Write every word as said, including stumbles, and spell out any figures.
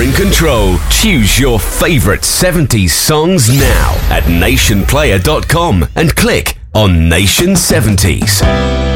in control. Choose your favourite seventies songs now at nation player dot com and click on Nation seventies.